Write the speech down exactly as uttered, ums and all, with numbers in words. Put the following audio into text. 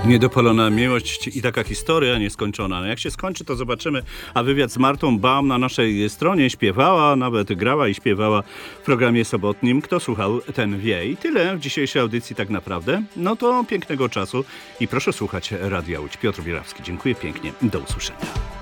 Niedopalona miłość i taka historia nieskończona. No jak się skończy, to zobaczymy. A wywiad z Martą Baum na naszej stronie śpiewała, nawet grała i śpiewała w programie sobotnim. Kto słuchał, ten wie. I tyle w dzisiejszej audycji tak naprawdę. No to pięknego czasu i proszę słuchać Radia Łódź. Piotr Bierawski, dziękuję pięknie. Do usłyszenia.